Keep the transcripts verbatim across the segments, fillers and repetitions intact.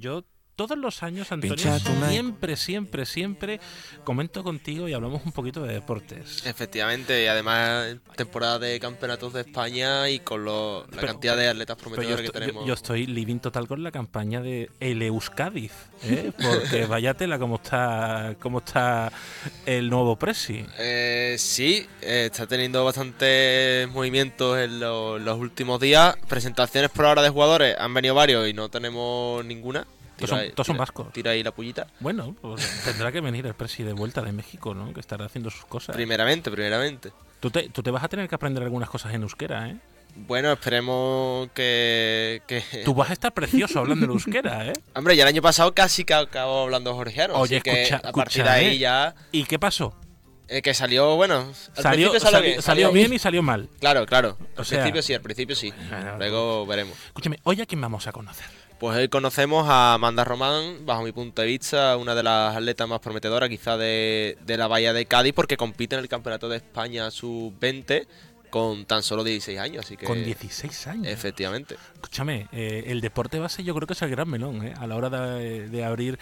yo todos los años, Antonio, Pincha tu mic. siempre, siempre, siempre comento contigo y hablamos un poquito de deportes. Efectivamente, y además temporada de campeonatos de España y con lo, la Pero- cantidad de atletas Pero yo, prometedores que estoy, tenemos. yo, yo estoy living total con la campaña de El Euskadiz, ¿eh? Porque vaya tela cómo está, cómo está el nuevo presi. Eh, sí, eh, está teniendo bastantes movimientos en lo- los últimos días. Presentaciones por ahora de jugadores, han venido varios y no tenemos ninguna. Todos son, ahí- todos son tira- vascos. Tira ahí la pullita. Bueno, pues tendrá que venir el presi de vuelta de México, ¿no? Que estará haciendo sus cosas. Primeramente, primeramente. Tú te, tú te vas a tener que aprender algunas cosas en euskera, ¿eh? Bueno, esperemos que... que... Tú vas a estar precioso hablando en euskera, ¿eh? Hombre, ya el año pasado casi que acabó hablando georgiano. Oye, así que escucha- a partir escucha, de ahí ¿eh? ya... ¿Y qué pasó? eh, que salió, bueno... Al Salió, principio salió sali- bien. salió bien y salió mal. Claro, claro. O Al sea- principio sí, al principio sí. Bueno, Luego veremos. Escúchame, ¿hoy a quién vamos a conocer? Pues hoy conocemos a Amanda Román, bajo mi punto de vista, una de las atletas más prometedoras quizá de, de la Bahía de Cádiz, porque compite en el Campeonato de España sub veinte con tan solo dieciséis años, así que... Con dieciséis años. Efectivamente. Escúchame, eh, el deporte base yo creo que es el gran melón, ¿eh? A la hora de, de abrir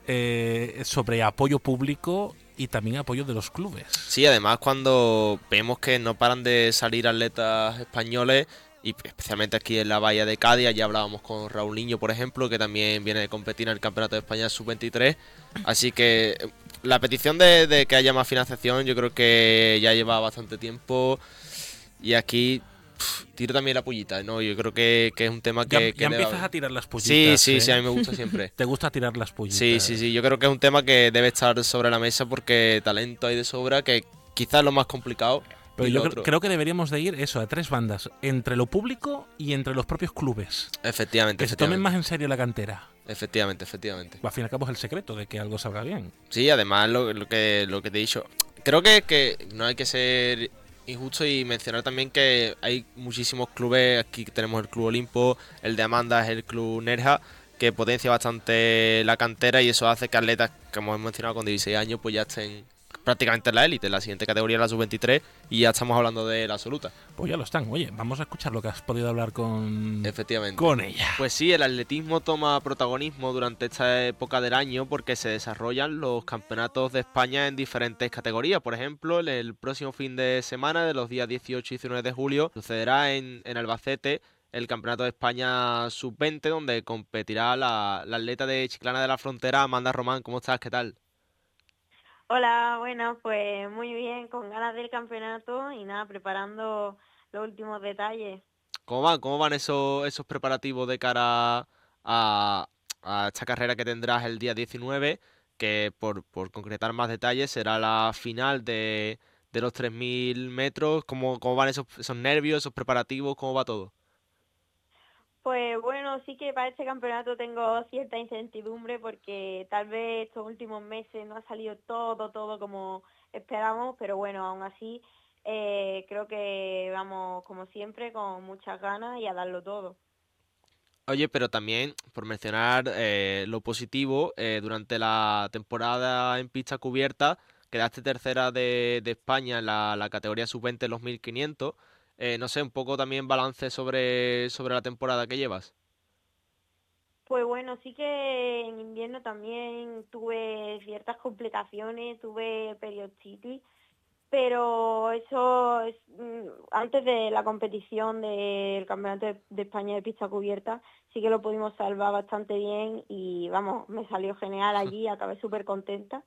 eh, sobre apoyo público y también apoyo de los clubes. Sí, además cuando vemos que no paran de salir atletas españoles, y especialmente aquí en la Bahía de Cádiz, allí hablábamos con Raúl Niño, por ejemplo, que también viene de competir en el Campeonato de España sub veintitrés. Así que eh, la petición de, de que haya más financiación yo creo que ya lleva bastante tiempo. Y aquí pff, tiro también la pullita, ¿no? Yo creo que, que es un tema Ya, que... ya que debe empiezas haber. a tirar las pullitas. Sí, sí, ¿eh? sí, a mí me gusta siempre. ¿Te gusta tirar las pullitas? Sí, sí, sí, yo creo que es un tema que debe estar sobre la mesa porque talento hay de sobra, que quizás es lo más complicado. Pero y yo lo cre- otro- creo que deberíamos de ir eso, a tres bandas, entre lo público y entre los propios clubes. Efectivamente, Que se tomen efectivamente, más en serio la cantera. efectivamente, efectivamente. Al fin y al cabo es el secreto de que algo salga bien. Sí, además lo, lo que lo que te he dicho, creo que, que no hay que ser injusto y mencionar también que hay muchísimos clubes. Aquí tenemos el Club Olimpo, el de Amanda es el Club Nerja, que potencia bastante la cantera y eso hace que atletas, como hemos mencionado, con dieciséis años pues ya estén prácticamente en la élite. La siguiente categoría es la sub veintitrés y ya estamos hablando de la absoluta. Pues ya lo están. Oye, vamos a escuchar lo que has podido hablar con, Efectivamente. con ella. Pues sí, el atletismo toma protagonismo durante esta época del año porque se desarrollan los campeonatos de España en diferentes categorías. Por ejemplo, el, el próximo fin de semana, de los días dieciocho y diecinueve de julio, sucederá en, en Albacete el Campeonato de España sub veinte, donde competirá la, la atleta de Chiclana de la Frontera, Amanda Román. ¿Cómo estás? ¿Qué tal? Hola, bueno, pues muy bien, con ganas del campeonato y nada, preparando los últimos detalles. ¿Cómo van? ¿Cómo van esos, esos preparativos de cara a, a esta carrera que tendrás el día diecinueve? Que por, por concretar más detalles será la final de, de los tres mil metros. ¿Cómo, cómo van esos, esos nervios, esos preparativos? ¿Cómo va todo? Pues bueno, sí que para este campeonato tengo cierta incertidumbre porque tal vez estos últimos meses no ha salido todo, todo como esperamos, pero bueno, aún así eh, creo que vamos como siempre con muchas ganas y a darlo todo. Oye, pero también, por mencionar eh, lo positivo, eh, durante la temporada en pista cubierta, quedaste tercera de, de España en la, la categoría sub veinte, los mil quinientos. Eh, no sé, un poco también balance sobre, sobre la temporada que llevas. Pues bueno, sí que en invierno también tuve ciertas complicaciones, tuve periostitis, pero eso es mm, antes de la competición del Campeonato de, de España de pista cubierta, sí que lo pudimos salvar bastante bien y vamos, me salió genial allí, acabé súper contenta.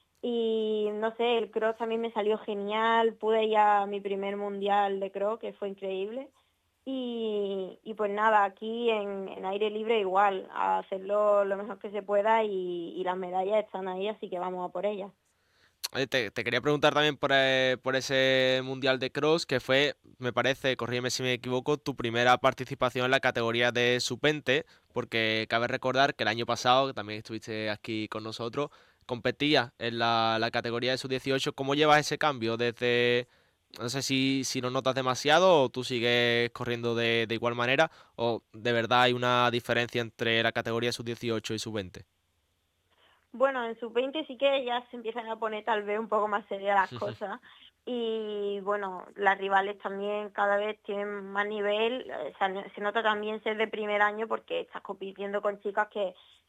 Y no sé, el cross también me salió genial, pude ir a mi primer mundial de cross, que fue increíble. Y, y pues nada, aquí en, en aire libre igual, a hacerlo lo mejor que se pueda y, y las medallas están ahí, así que vamos a por ellas. Oye, te, te quería preguntar también por, eh, por ese Mundial de Cross, que fue, me parece, corrígeme si me equivoco, tu primera participación en la categoría de sub veinte, porque cabe recordar que el año pasado, que también estuviste aquí con nosotros, competías en la, la categoría de sub dieciocho. ¿Cómo llevas ese cambio desde, no sé si, si lo notas demasiado o tú sigues corriendo de, de igual manera, o de verdad hay una diferencia entre la categoría sub dieciocho y sub veinte? Bueno, en sub veinte sí que ya se empiezan a poner tal vez un poco más serias las cosas y bueno, las rivales también cada vez tienen más nivel, eh, se, se nota también ser de primer año porque estás compitiendo con chicas que